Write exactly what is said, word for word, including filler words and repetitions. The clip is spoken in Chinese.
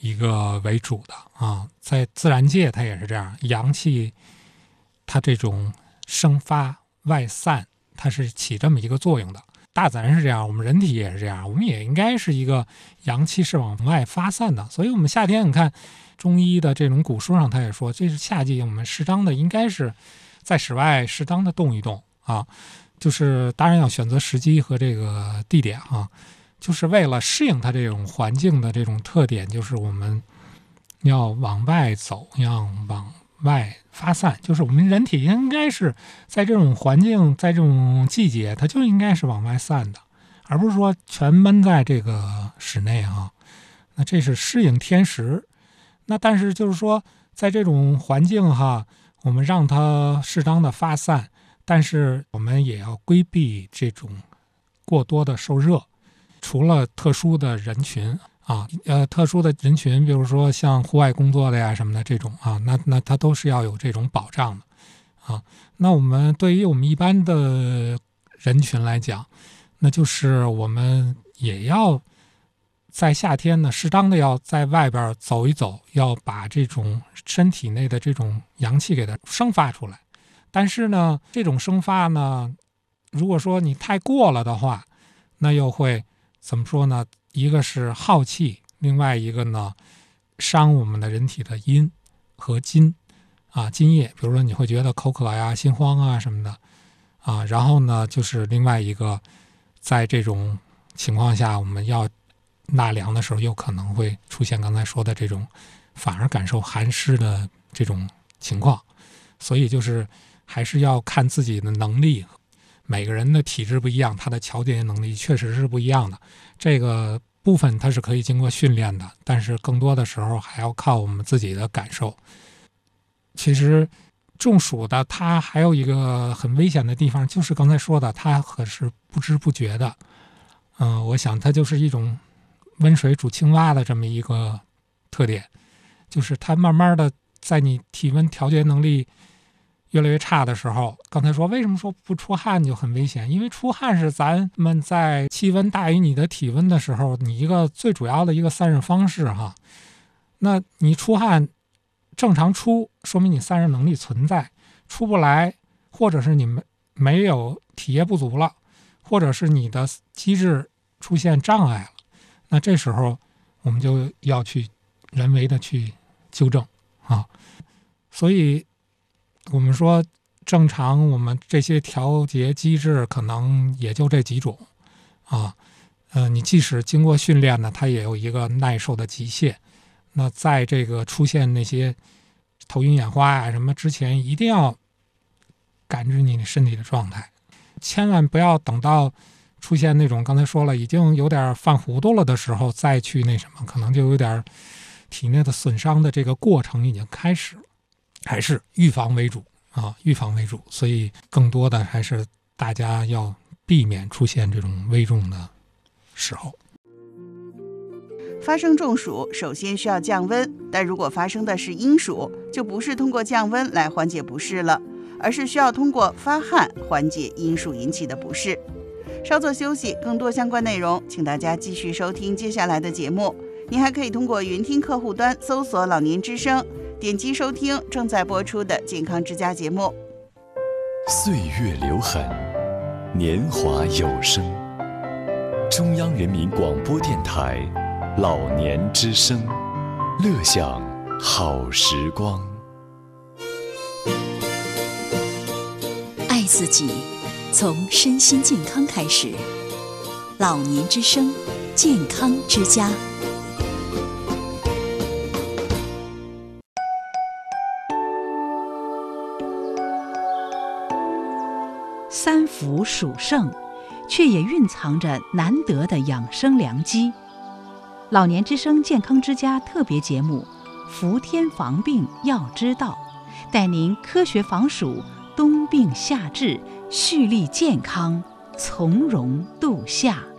一个为主的啊，在自然界它也是这样，阳气它这种生发外散，它是起这么一个作用的。大自然是这样，我们人体也是这样，我们也应该是一个阳气是往外发散的。所以我们夏天你看中医的这种古书上他也说，这是夏季我们适当的应该是在室外适当的动一动啊，就是当然要选择时机和这个地点啊，就是为了适应它这种环境的这种特点，就是我们要往外走，要往外发散，就是我们人体应该是在这种环境，在这种季节，它就应该是往外散的，而不是说全闷在这个室内啊。那这是适应天时。那但是就是说，在这种环境哈，我们让它适当的发散，但是我们也要规避这种过多的受热。除了特殊的人群啊，呃，特殊的人群，比如说像户外工作的呀什么的这种啊，那那它都是要有这种保障的啊。那我们对于我们一般的人群来讲，那就是我们也要在夏天呢，适当的要在外边走一走，要把这种身体内的这种阳气给它生发出来。但是呢，这种生发呢，如果说你太过了的话，那又会怎么说呢？一个是耗气，另外一个呢，伤我们的人体的阴和津啊，津液。比如说你会觉得口渴呀、心慌啊什么的啊。然后呢，就是另外一个，在这种情况下，我们要纳凉的时候，有可能会出现刚才说的这种，反而感受寒湿的这种情况。所以就是还是要看自己的能力。每个人的体质不一样，他的调节能力确实是不一样的。这个部分它是可以经过训练的，但是更多的时候还要靠我们自己的感受。其实中暑的它还有一个很危险的地方，就是刚才说的，它可是不知不觉的。嗯、呃，我想它就是一种温水煮青蛙的这么一个特点，就是它慢慢的在你体温调节能力越来越差的时候，刚才说为什么说不出汗就很危险？因为出汗是咱们在气温大于你的体温的时候，你一个最主要的一个散热方式哈。那你出汗正常出，说明你散热能力存在；出不来，或者是你没没有体液不足了，或者是你的机制出现障碍了，那这时候我们就要去人为的去纠正啊。所以我们说正常我们这些调节机制可能也就这几种啊，呃，你即使经过训练呢，它也有一个耐受的极限。那在这个出现那些头晕眼花啊什么之前，一定要感知你身体的状态，千万不要等到出现那种刚才说了已经有点犯糊涂了的时候再去那什么，可能就有点体内的损伤的这个过程已经开始了。还是预防为主啊，预防为主，所以更多的还是大家要避免出现这种危重的时候。 发生中暑，首先需要降温，但如果发生的是阴暑，就不是通过降温来缓解不适了，而是需要通过发汗缓解阴暑引起的不适。稍作休息，更多相关内容，请大家继续收听接下来的节目。您还可以通过云听客户端搜索老年之声，点击收听正在播出的健康之家节目。 岁月留痕，年华有声。中央人民广播电台老年之声，乐享好时光。 爱自己，从身心健康开始。老年之声，健康之家。 三伏属盛，却也蕴藏着难得的养生良机。老年之声健康之家特别节目《伏天防病要知道》，带您科学防暑，冬病夏治，蓄力健康，从容度夏。